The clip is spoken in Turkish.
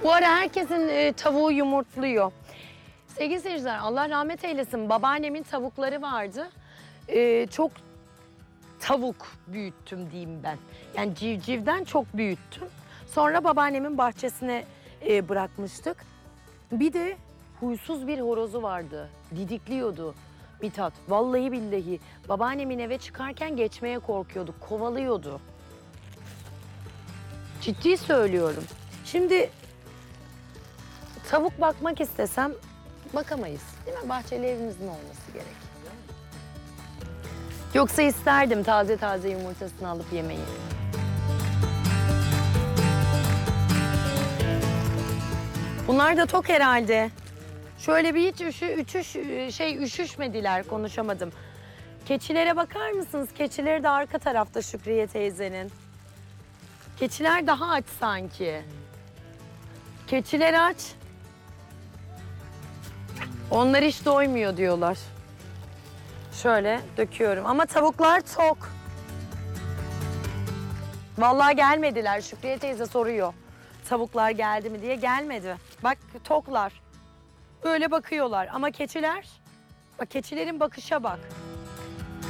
Bu ara herkesin tavuğu yumurtluyor. Sevgili seyirciler, Allah rahmet eylesin. Babaannemin tavukları vardı. Çok tavuk büyüttüm diyeyim ben. Yani civcivden çok büyüttüm. Sonra babaannemin bahçesine bırakmıştık. Bir de huysuz bir horozu vardı. Didikliyordu Mithat. Vallahi billahi babaannemin eve çıkarken geçmeye korkuyordu. Kovalıyordu. Ciddi söylüyorum. Şimdi tavuk bakmak istesem bakamayız. Değil mi? Bahçeli evimizin olması gerek. Yoksa isterdim taze taze yumurtasını alıp yemeyi. Bunlar da tok herhalde. Şöyle bir hiç üşüşmediler, konuşamadım. Keçilere bakar mısınız? Keçileri de arka tarafta Şükriye teyzenin. Keçiler daha aç sanki. Keçiler aç. Onlar hiç doymuyor diyorlar. Şöyle döküyorum ama tavuklar tok. Vallahi gelmediler. Şükriye teyze soruyor. Tavuklar geldi mi diye, gelmedi. Bak toklar. Böyle bakıyorlar ama keçiler, bak keçilerin bakışa bak.